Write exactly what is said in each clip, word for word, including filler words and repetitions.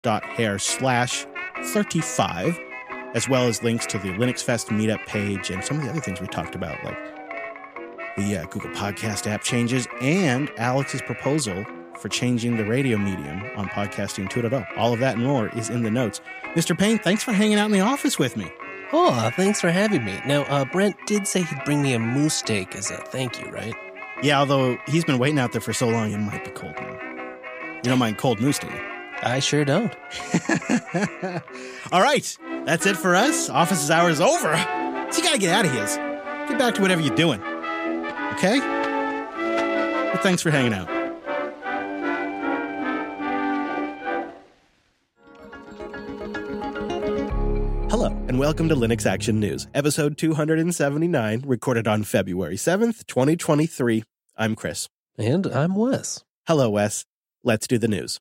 dot hair slash thirty-five, as well as links to the Linux Fest meetup page and some of the other things we talked about, like the uh, Google Podcast app changes and Alex's proposal for changing the radio medium on Podcasting two point oh. All of that and more is in the notes. Mister Payne, thanks for hanging out in the office with me. Oh, thanks for having me. Now, uh, Brent did say he'd bring me a moose steak as a thank you, right? Yeah, although he's been waiting out there for so long, it might be cold now. You don't mind cold moose, do you? I sure don't. All right, that's it for us. Office hours over. So you gotta get out of here. Get back to whatever you're doing. Okay? But thanks for hanging out. Hello, and welcome to Linux Action News, episode two seventy-nine, recorded on February seventh, twenty twenty-three. I'm Chris. And I'm Wes. Hello, Wes. Let's do the news.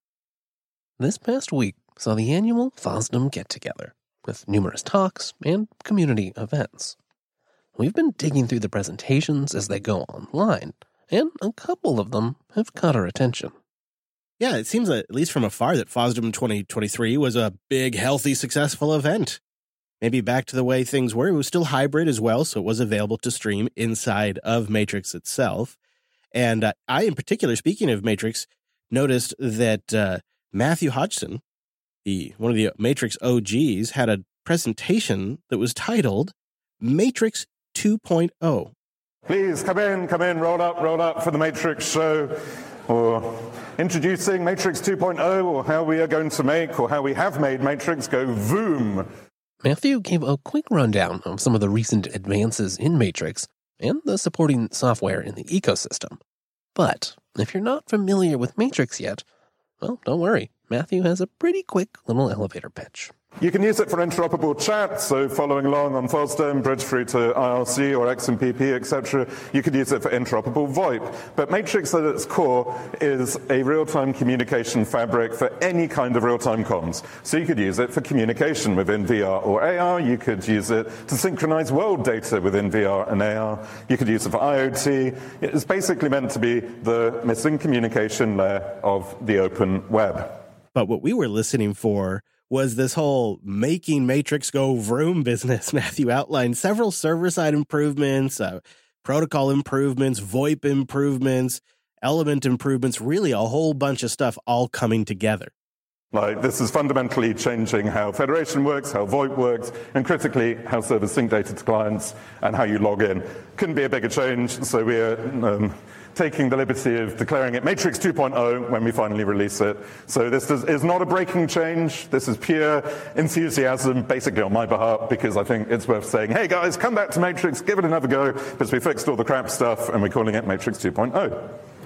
This past week saw the annual FOSDEM get-together, with numerous talks and community events. We've been digging through the presentations as they go online, and a couple of them have caught our attention. Yeah, it seems, that, at least from afar, that FOSDEM twenty twenty-three was a big, healthy, successful event. Maybe back to the way things were. It was still hybrid as well, so it was available to stream inside of Matrix itself. And uh, I, in particular, speaking of Matrix, noticed that uh, Matthew Hodgson, the one of the Matrix O Gs, had a presentation that was titled Matrix two point oh. Please come in, come in, roll up, roll up for the Matrix show, or introducing Matrix two point oh, or how we are going to make, or how we have made Matrix go voom. Matthew gave a quick rundown of some of the recent advances in Matrix and the supporting software in the ecosystem. But if you're not familiar with Matrix yet, well, don't worry. Matthew has a pretty quick little elevator pitch. You can use it for interoperable chat, so following along on FOSDEM, bridge through to I R C or X M P P, et cetera. You could use it for interoperable VoIP. But Matrix at its core is a real-time communication fabric for any kind of real-time comms. So you could use it for communication within V R or A R. You could use it to synchronize world data within V R and A R. You could use it for I O T. It's basically meant to be the missing communication layer of the open web. But what we were listening for was this whole making Matrix go vroom business. Matthew outlined several server-side improvements, uh, protocol improvements, VoIP improvements, element improvements, really a whole bunch of stuff all coming together. Like, this is fundamentally changing how Federation works, how VoIP works, and critically, how servers sync data to clients and how you log in. Couldn't be a bigger change, so we're um, taking the liberty of declaring it Matrix two point oh when we finally release it. So this does, is not a breaking change. This is pure enthusiasm, basically on my behalf, because I think it's worth saying, hey guys, come back to Matrix, give it another go, because we fixed all the crap stuff, and we're calling it Matrix two point oh.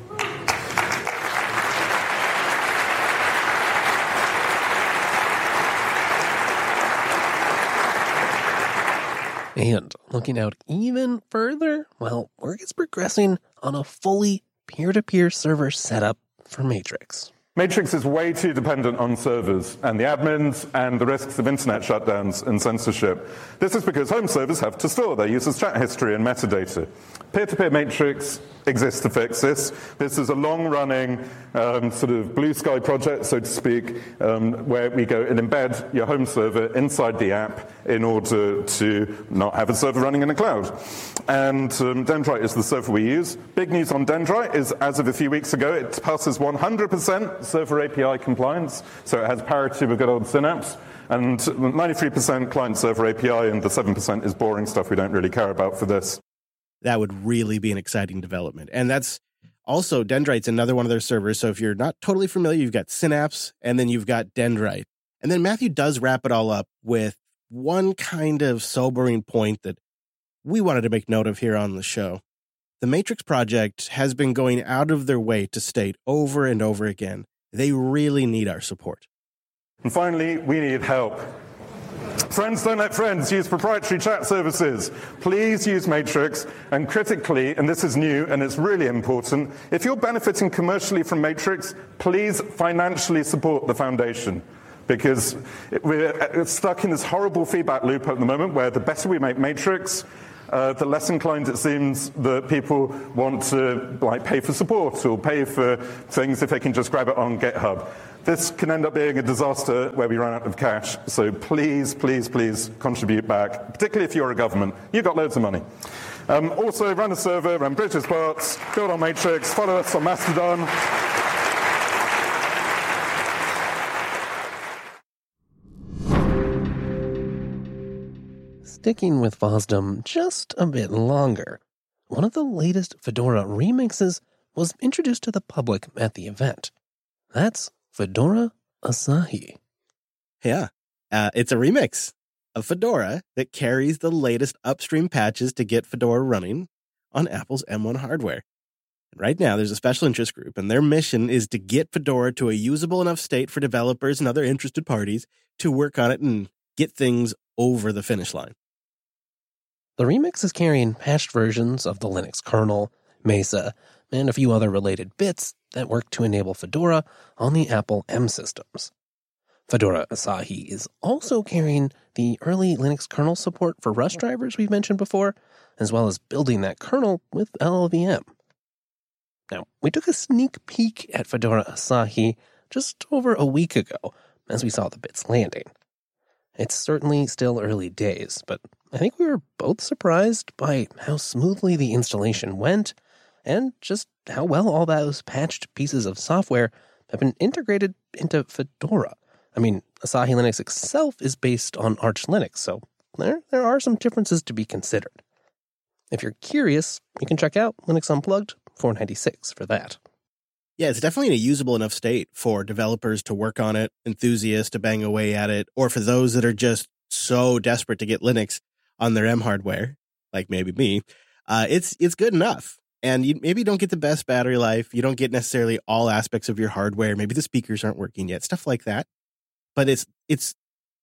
And looking out even further, well, work is progressing on a fully peer-to-peer server setup for Matrix. Matrix is way too dependent on servers and the admins and the risks of internet shutdowns and censorship. This is because home servers have to store their users' chat history and metadata. Peer-to-peer Matrix exists to fix this. This is a long-running um, sort of blue sky project, so to speak, um, where we go and embed your home server inside the app in order to not have a server running in the cloud. And um, Dendrite is the server we use. Big news on Dendrite is, as of a few weeks ago, it passes one hundred percent server A P I compliance, so it has parity with good old Synapse. And ninety-three percent client-server A P I, and the seven percent is boring stuff we don't really care about for this. That would really be an exciting development. And that's also, Dendrite's another one of their servers. So if you're not totally familiar, you've got Synapse, and then you've got Dendrite. And then Matthew does wrap it all up with one kind of sobering point that we wanted to make note of here on the show. The Matrix project has been going out of their way to state over and over again, they really need our support. And finally, we need help. Friends don't let friends use proprietary chat services. Please use Matrix, and critically, and this is new and it's really important, if you're benefiting commercially from Matrix, please financially support the foundation. Because we're stuck in this horrible feedback loop at the moment where the better we make Matrix, uh, the less inclined it seems that people want to like pay for support or pay for things if they can just grab it on GitHub. This can end up being a disaster where we run out of cash. So please, please, please contribute back, particularly if you're a government. You've got loads of money. Um, also, run a server, run Bridges parts, build on Matrix, follow us on Mastodon. Sticking with FOSDEM just a bit longer, one of the latest Fedora remixes was introduced to the public at the event. That's Fedora Asahi. Yeah, uh, it's a remix of Fedora that carries the latest upstream patches to get Fedora running on Apple's M one hardware. Right now, there's a special interest group, and their mission is to get Fedora to a usable enough state for developers and other interested parties to work on it and get things over the finish line. The remix is carrying patched versions of the Linux kernel, Mesa, and a few other related bits that work to enable Fedora on the Apple M systems. Fedora Asahi is also carrying the early Linux kernel support for Rust drivers we've mentioned before, as well as building that kernel with L L V M. Now, we took a sneak peek at Fedora Asahi just over a week ago as we saw the bits landing. It's certainly still early days, but I think we were both surprised by how smoothly the installation went and just how well all those patched pieces of software have been integrated into Fedora. I mean, Asahi Linux itself is based on Arch Linux, so there, there are some differences to be considered. If you're curious, you can check out Linux Unplugged four ninety-six for that. Yeah, it's definitely in a usable enough state for developers to work on it, enthusiasts to bang away at it, or for those that are just so desperate to get Linux on their M hardware, like maybe me. Uh, it's it's good enough. And you maybe don't get the best battery life. You don't get necessarily all aspects of your hardware. Maybe the speakers aren't working yet, stuff like that. But it's it's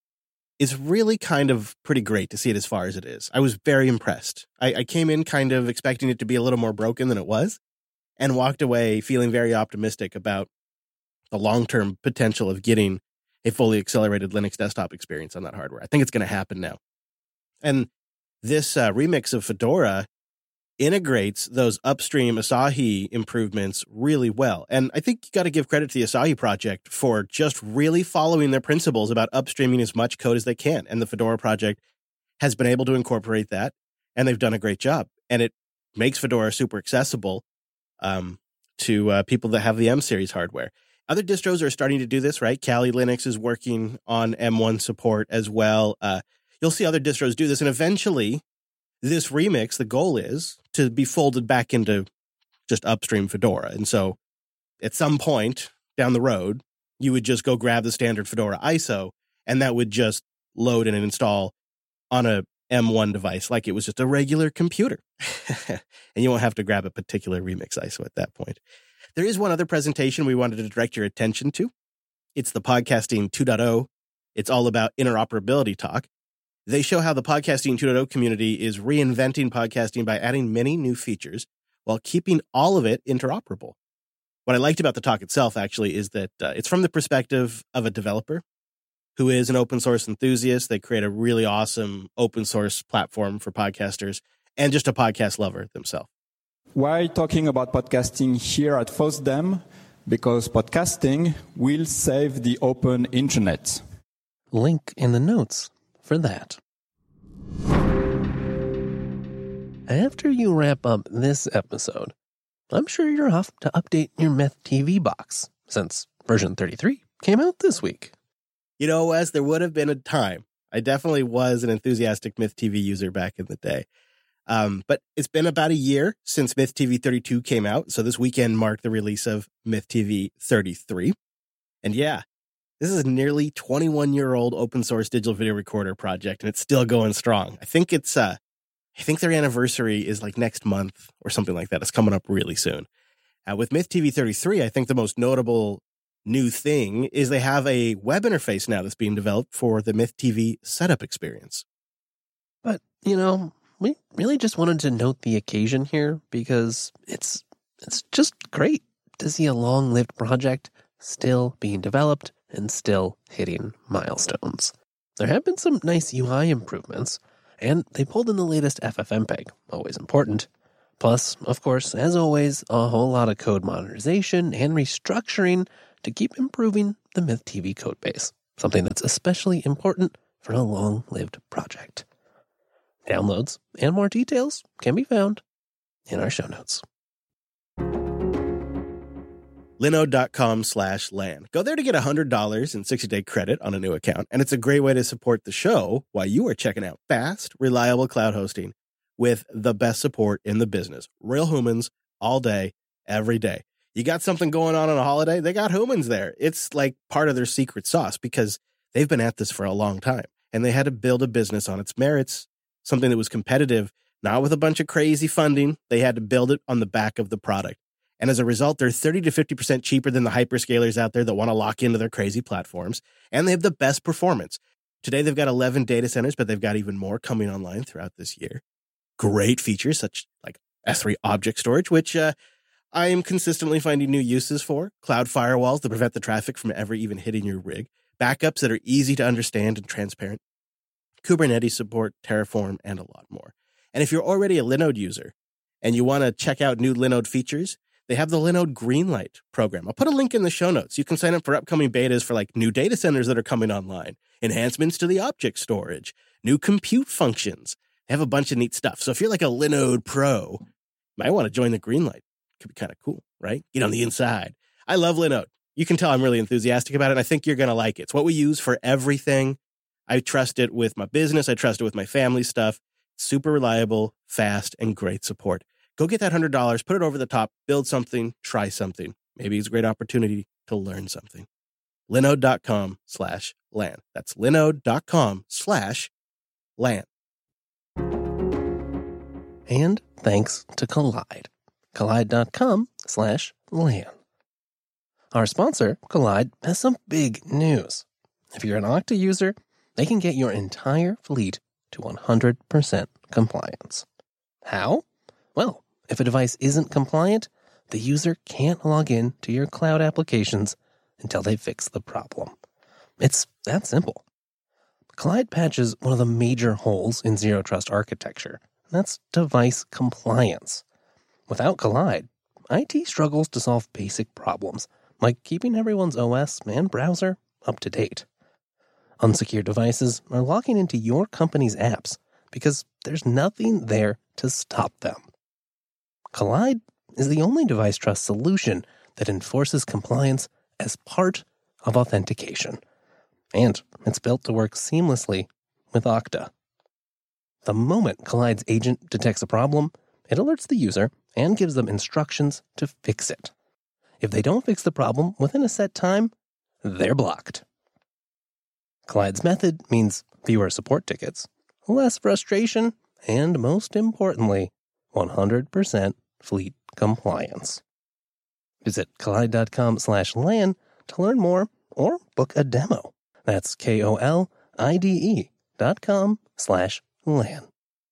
it's really kind of pretty great to see it as far as it is. I was very impressed. I, I came in kind of expecting it to be a little more broken than it was, and walked away feeling very optimistic about the long-term potential of getting a fully accelerated Linux desktop experience on that hardware. I think it's going to happen now. And this uh, remix of Fedora integrates those upstream Asahi improvements really well. And I think you got to give credit to the Asahi project for just really following their principles about upstreaming as much code as they can. And the Fedora project has been able to incorporate that, and they've done a great job. And it makes Fedora super accessible um, to uh, people that have the M series hardware. Other distros are starting to do this, right? Kali Linux is working on M one support as well. Uh, you'll see other distros do this, and eventually this remix, the goal is to be folded back into just upstream Fedora. And so at some point down the road, you would just go grab the standard Fedora I S O, and that would just load and install on a M one device like it was just a regular computer. And you won't have to grab a particular remix I S O at that point. There is one other presentation we wanted to direct your attention to. It's the Podcasting two point oh. It's all about interoperability talk. They show how the Podcasting two point oh community is reinventing podcasting by adding many new features while keeping all of it interoperable. What I liked about the talk itself, actually, is that uh, it's from the perspective of a developer who is an open source enthusiast. They create a really awesome open source platform for podcasters and just a podcast lover themselves. Why talking about podcasting here at FOSDEM? Because podcasting will save the open internet. Link in the notes for that. After you wrap up this episode, I'm sure you're off to update your Myth T V box, since version thirty-three came out this week. You know, Wes, there would have been a time. I definitely was an enthusiastic Myth T V user back in the day. Um, but it's been about a year since Myth T V thirty-two came out, so this weekend marked the release of Myth T V thirty-three. And yeah, this is a nearly twenty-one-year-old open source digital video recorder project, and it's still going strong. I think it's, uh, I think their anniversary is like next month or something like that. It's coming up really soon. Uh, with Myth T V thirty-three, I think the most notable new thing is they have a web interface now that's being developed for the Myth T V setup experience. But, you know, we really just wanted to note the occasion here because it's it's just great to see a long-lived project still being developed and still hitting milestones. There have been some nice U I improvements, and they pulled in the latest F F mpeg, always important. Plus, of course, as always, a whole lot of code modernization and restructuring to keep improving the Myth T V codebase, something that's especially important for a long-lived project. Downloads and more details can be found in our show notes. Linode.com slash LAN. Go there to get one hundred dollars in sixty-day credit on a new account, and it's a great way to support the show while you are checking out fast, reliable cloud hosting with the best support in the business. Real humans all day, every day. You got something going on on a holiday, they got humans there. It's like part of their secret sauce because they've been at this for a long time, and they had to build a business on its merits, something that was competitive, not with a bunch of crazy funding. They had to build it on the back of the product. And as a result, they're thirty to fifty percent cheaper than the hyperscalers out there that want to lock into their crazy platforms. And they have the best performance. Today, they've got eleven data centers, but they've got even more coming online throughout this year. Great features such like S three object storage, which uh, I am consistently finding new uses for. Cloud firewalls to prevent the traffic from ever even hitting your rig. Backups that are easy to understand and transparent. Kubernetes support, Terraform, and a lot more. And if you're already a Linode user and you want to check out new Linode features, they have the Linode Greenlight program. I'll put a link in the show notes. You can sign up for upcoming betas for like new data centers that are coming online, enhancements to the object storage, new compute functions. They have a bunch of neat stuff. So if you're like a Linode pro, you might want to join the Greenlight. Could be kind of cool, right? Get on the inside. I love Linode. You can tell I'm really enthusiastic about it, and I think you're going to like it. It's what we use for everything. I trust it with my business. I trust it with my family stuff. Super reliable, fast, and great support. Go get that one hundred dollars, put it over the top, build something, try something. Maybe it's a great opportunity to learn something. Linode.com slash LAN. That's linode.com slash LAN. And thanks to Kolide. Kolide.com slash LAN. Our sponsor, Kolide, has some big news. If you're an Okta user, they can get your entire fleet to one hundred percent compliance. How? Well, if a device isn't compliant, the user can't log in to your cloud applications until they fix the problem. It's that simple. Kolide patches one of the major holes in Zero Trust architecture, and that's device compliance. Without Kolide, I T struggles to solve basic problems, like keeping everyone's O S and browser up to date. Unsecured devices are logging into your company's apps because there's nothing there to stop them. Kolide is the only device trust solution that enforces compliance as part of authentication. And it's built to work seamlessly with Okta. The moment Kolide's agent detects a problem, it alerts the user and gives them instructions to fix it. If they don't fix the problem within a set time, they're blocked. Kolide's method means fewer support tickets, less frustration, and most importantly, one hundred percent fleet compliance. Visit Kolide.com slash LAN to learn more or book a demo. That's K-O-L-I-D-E dot com slash LAN.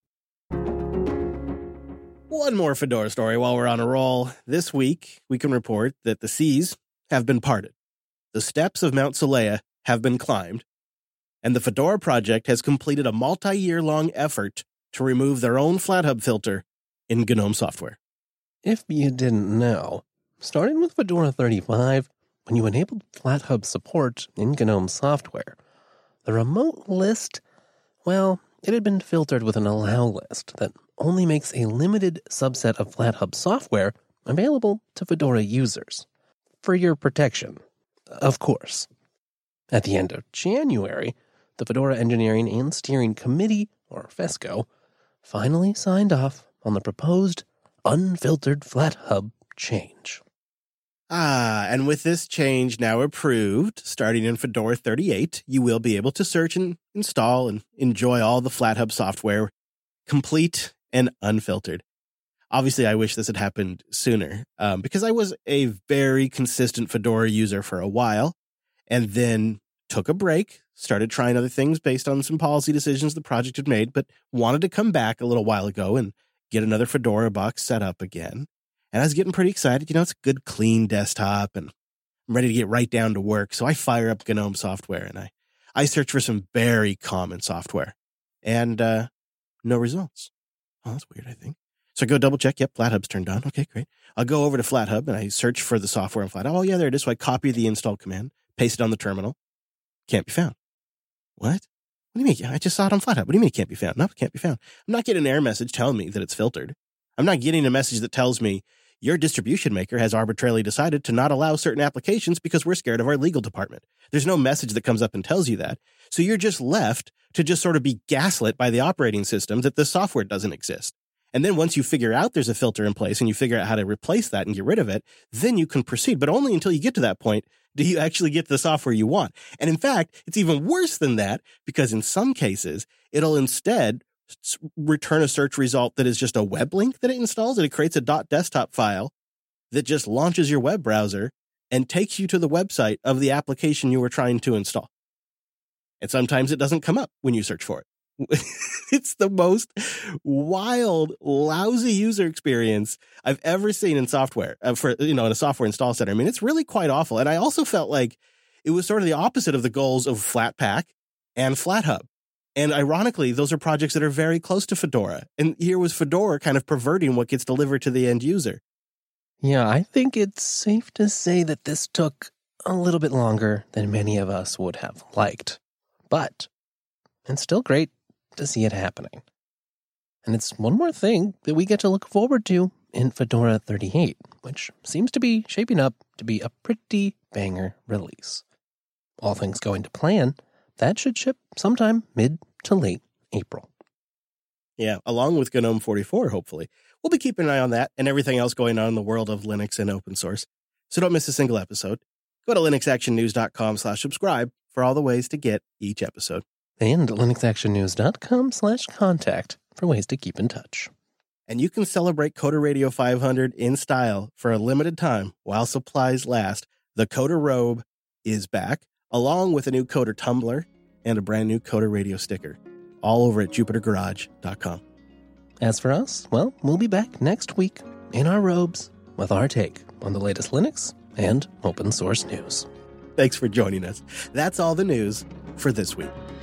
One more Fedora story while we're on a roll. This week, we can report that the seas have been parted. The steps of Mount Solea have been climbed, and the Fedora project has completed a multi-year-long effort to remove their own FlatHub filter in GNOME software. If you didn't know, starting with Fedora thirty-five, when you enabled FlatHub support in GNOME software, the remote list, well, it had been filtered with an allow list that only makes a limited subset of FlatHub software available to Fedora users. For your protection, of course. At the end of January, the Fedora Engineering and Steering Committee, or FESCO, finally signed off on the proposed unfiltered FlatHub change. Ah, and with this change now approved, starting in Fedora thirty-eight, you will be able to search and install and enjoy all the FlatHub software, complete and unfiltered. Obviously, I wish this had happened sooner, um, because I was a very consistent Fedora user for a while, and then took a break, started trying other things based on some policy decisions the project had made, but wanted to come back a little while ago and get another Fedora box set up again. And I was getting pretty excited. You know, it's a good, clean desktop, and I'm ready to get right down to work. So I fire up GNOME software, and I, I search for some very common software. And uh, no results. Oh, that's weird, I think. So I go double check. Yep, FlatHub's turned on. Okay, great. I'll go over to FlatHub and I search for the software on FlatHub. Oh, yeah, there it is. So I copy the install command, paste it on the terminal. Can't be found. What? What do you mean? I just saw it on FlatHub. What do you mean it can't be found? No, it can't be found. I'm not getting an error message telling me that it's filtered. I'm not getting a message that tells me your distribution maker has arbitrarily decided to not allow certain applications because we're scared of our legal department. There's no message that comes up and tells you that. So you're just left to just sort of be gaslit by the operating system that the software doesn't exist. And then once you figure out there's a filter in place and you figure out how to replace that and get rid of it, then you can proceed. But only until you get to that point do you actually get the software you want. And in fact, it's even worse than that because in some cases, it'll instead return a search result that is just a web link that it installs, and it creates a .desktop file that just launches your web browser and takes you to the website of the application you were trying to install. And sometimes it doesn't come up when you search for it. It's the most wild, lousy user experience I've ever seen in software uh, for, you know, in a software install center. I mean, it's really quite awful. And I also felt like it was sort of the opposite of the goals of Flatpak and FlatHub. And ironically, those are projects that are very close to Fedora. And here was Fedora kind of perverting what gets delivered to the end user. Yeah, I think it's safe to say that this took a little bit longer than many of us would have liked. But it's still great to see it happening. And it's one more thing that we get to look forward to in Fedora thirty-eight, which seems to be shaping up to be a pretty banger release. All things going to plan, that should ship sometime mid to late April. Yeah, along with GNOME forty-four, hopefully. We'll be keeping an eye on that and everything else going on in the world of Linux and open source. So don't miss a single episode. Go to linuxactionnews.com slash subscribe for all the ways to get each episode. And linuxactionnews.com slash contact for ways to keep in touch. And you can celebrate Coder Radio five hundred in style for a limited time while supplies last. The Coder Robe is back, along with a new Coder tumbler and a brand new Coder Radio sticker, all over at jupiter garage dot com. As for us, well, we'll be back next week in our robes with our take on the latest Linux and open source news. Thanks for joining us. That's all the news for this week.